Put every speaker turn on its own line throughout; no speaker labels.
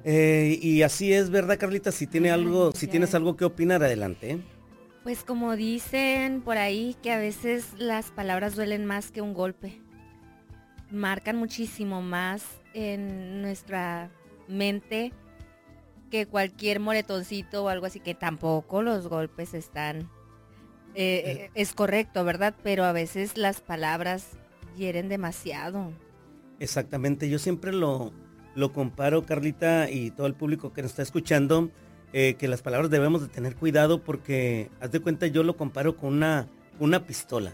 Y así es, ¿verdad, Carlita? Si tiene algo, si tienes algo que opinar, adelante.
Pues como dicen por ahí que a veces las palabras duelen más que un golpe. Marcan muchísimo más en nuestra mente que cualquier moretoncito o algo así, que tampoco los golpes están... es correcto, ¿verdad? Pero a veces las palabras hieren demasiado.
Exactamente, yo siempre lo comparo, Carlita, y todo el público que nos está escuchando, que las palabras debemos de tener cuidado porque, haz de cuenta, yo lo comparo con una pistola.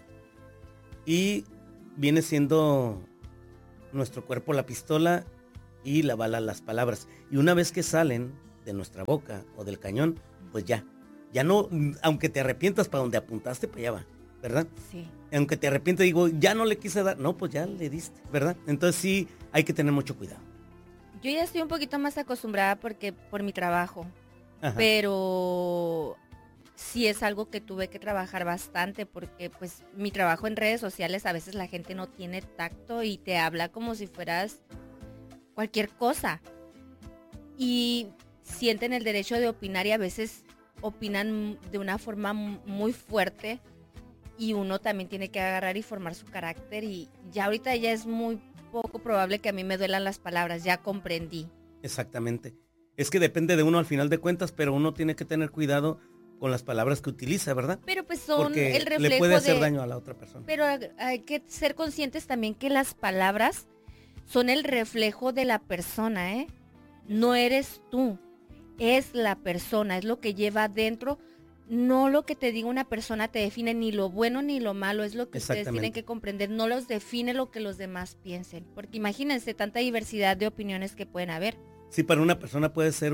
Y viene siendo nuestro cuerpo la pistola y la bala las palabras. Y una vez que salen de nuestra boca o del cañón, pues ya no, aunque te arrepientas para donde apuntaste, pues ya va, ¿verdad?
Sí.
Aunque te arrepientas, digo, ya no le quise dar, no, pues ya le diste, ¿verdad? Entonces sí, hay que tener mucho cuidado.
Yo ya estoy un poquito más acostumbrada porque por mi trabajo,
Ajá.
pero sí es algo que tuve que trabajar bastante porque pues mi trabajo en redes sociales a veces la gente no tiene tacto y te habla como si fueras cualquier cosa y sienten el derecho de opinar y a veces opinan de una forma muy fuerte y uno también tiene que agarrar y formar su carácter y ya ahorita ya es muy poco probable que a mí me duelan las palabras, ya comprendí.
Exactamente. Es que depende de uno al final de cuentas, pero uno tiene que tener cuidado con las palabras que utiliza, ¿verdad?
Pero pues son
Porque
el reflejo
le puede hacer
de...
daño a la otra persona.
Pero hay que ser conscientes también que las palabras son el reflejo de la persona, ¿eh? No eres tú, es la persona, es lo que lleva adentro. No lo que te diga una persona te define ni lo bueno ni lo malo, es lo que ustedes tienen que comprender, no los define lo que los demás piensen, porque imagínense tanta diversidad de opiniones que pueden haber.
Sí, para una persona puede ser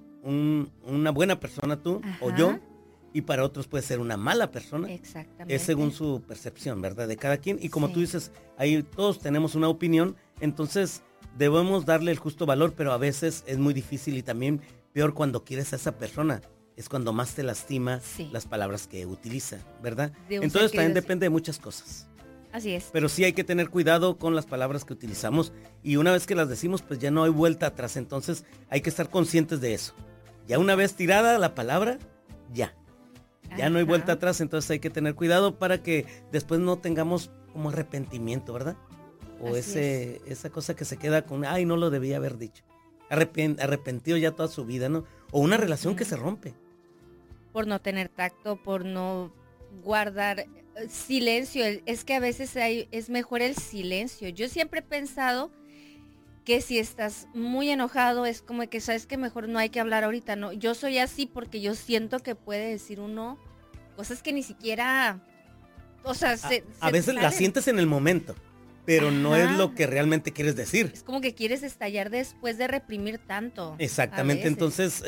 una buena persona tú. Ajá. O yo, y para otros puede ser una mala persona.
Exactamente.
Es según su percepción, ¿verdad? De cada quien. Y como tú dices, ahí todos tenemos una opinión, entonces debemos darle el justo valor, pero a veces es muy difícil y también peor cuando quieres a esa persona. Es cuando más te lastima las palabras que utiliza, ¿verdad? Entonces también depende de muchas cosas.
Así es.
Pero sí hay que tener cuidado con las palabras que utilizamos y una vez que las decimos, pues ya no hay vuelta atrás. Entonces hay que estar conscientes de eso. Ya una vez tirada la palabra, ya no hay vuelta atrás. Entonces hay que tener cuidado para que después no tengamos como arrepentimiento, ¿verdad? O esa cosa que se queda con, ay, no lo debía haber dicho. Arrepentido ya toda su vida, ¿no? O una relación que se rompe.
Por no tener tacto, por no guardar silencio. Es que a veces es mejor el silencio. Yo siempre he pensado que si estás muy enojado es como que sabes que mejor no hay que hablar ahorita, ¿no? Yo soy así porque yo siento que puede decir uno cosas que ni siquiera, o sea,
a veces las sientes en el momento, pero no es lo que realmente quieres decir.
Es como que quieres estallar después de reprimir tanto.
Exactamente, entonces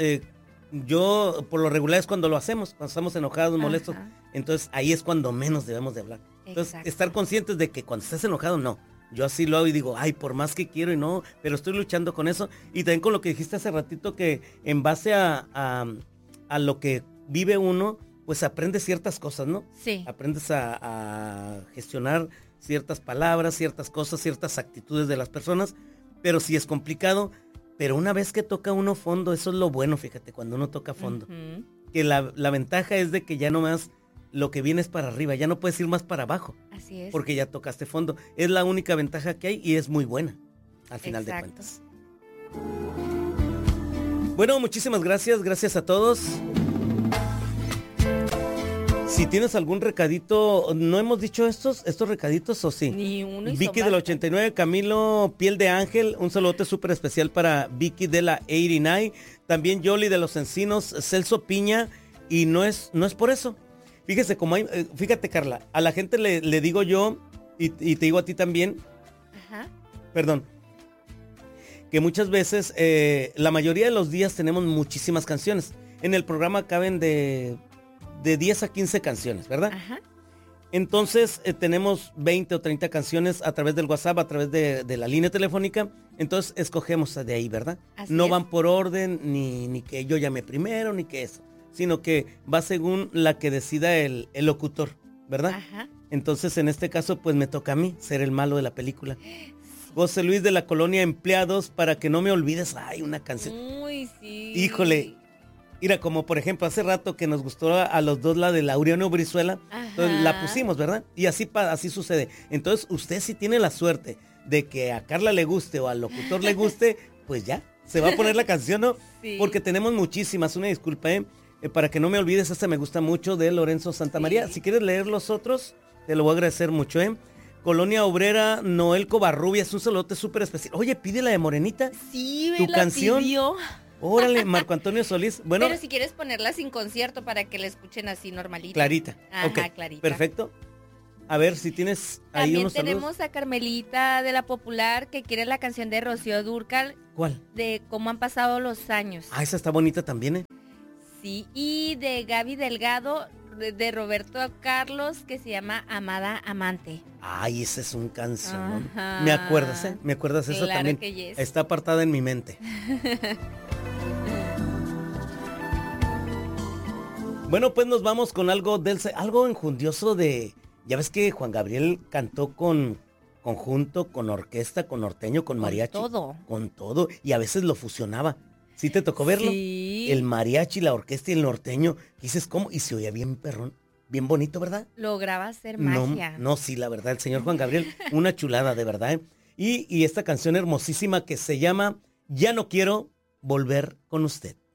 yo por lo regular es cuando lo hacemos, cuando estamos enojados, molestos, entonces ahí es cuando menos debemos de hablar. Entonces estar conscientes de que cuando estés enojado, no. Yo así lo hago y digo, ay, por más que quiero y no, pero estoy luchando con eso. Y también con lo que dijiste hace ratito, que en base a lo que vive uno, pues aprendes ciertas cosas, ¿no?
Sí.
Aprendes a gestionar ciertas palabras, ciertas cosas, ciertas actitudes de las personas, pero sí es complicado. Pero una vez que toca uno fondo, eso es lo bueno, fíjate, cuando uno toca fondo. Que la ventaja es de que ya no más lo que viene es para arriba, ya no puedes ir más para abajo.
Así es.
Porque ya tocaste fondo. Es la única ventaja que hay y es muy buena, al final de cuentas. Bueno, muchísimas gracias a todos. Si tienes algún recadito, ¿no hemos dicho estos recaditos o sí?
Ni uno.
Vicky de la 89, Camilo Piel de Ángel, un saludote súper especial para Vicky de la 89, también Yoli de los Encinos, Celso Piña, y no es por eso. Fíjese, fíjate, Carla, a la gente le digo yo, y te digo a ti también, perdón, que muchas veces, la mayoría de los días tenemos muchísimas canciones. En el programa caben de 10 a 15 canciones, ¿verdad?
Ajá.
Entonces tenemos 20 o 30 canciones a través del WhatsApp, a través de la línea telefónica. Entonces escogemos de ahí, ¿verdad? No van por orden, ni que yo llame primero, ni que eso. Sino que va según la que decida el locutor, ¿verdad?
Ajá.
Entonces en este caso pues me toca a mí ser el malo de la película. José Luis de la Colonia Empleados, para que no me olvides. Ay, una canción.
Ay, sí.
Híjole. Mira, como por ejemplo hace rato que nos gustó a los dos la de Laureano Brizuela, entonces la pusimos, ¿verdad? Y así sucede. Entonces usted si tiene la suerte de que a Carla le guste o al locutor le guste, pues ya, se va a poner la canción, ¿no?
Sí.
Porque tenemos muchísimas, una disculpa, para que no me olvides, esta me gusta mucho de Lorenzo Santamaría.
Sí.
Si quieres leer los otros, te lo voy a agradecer mucho, Colonia Obrera, Noel Covarrubias, un saludote súper especial. Oye, pide la de Morenita.
Sí,
tu
me la
canción.
pidió.
Órale, Marco Antonio Solís. Bueno,
Pero si quieres ponerla sin concierto para que la escuchen así normalita.
Clarita.
Ajá,
Ok,
clarita.
perfecto. A ver si tienes ahí
También
unos
tenemos
saludos.
a Carmelita de la Popular que quiere la canción de Rocío Dúrcal
¿Cuál?
de Cómo han pasado los años.
Ah, esa está bonita también,
Sí, y de Gaby Delgado, de Roberto Carlos, que se llama Amada Amante.
Ay, ese es un canción.
Ajá.
¿Me acuerdas, ¿Me acuerdas eso
Claro
también?
que yes.
Está apartada en mi mente. Bueno, pues nos vamos con algo enjundioso de... Ya ves que Juan Gabriel cantó con conjunto, con orquesta, con norteño, con mariachi.
Todo.
Con todo. Y a veces lo fusionaba. ¿Sí te tocó verlo?
Sí.
El mariachi, la orquesta y el norteño. Dices, ¿cómo? Y se oía bien perrón. Bien bonito, ¿verdad?
Lograba hacer
No,
magia.
no, sí, la verdad. El señor Juan Gabriel, una chulada, de verdad. Y esta canción hermosísima que se llama Ya no quiero volver con usted.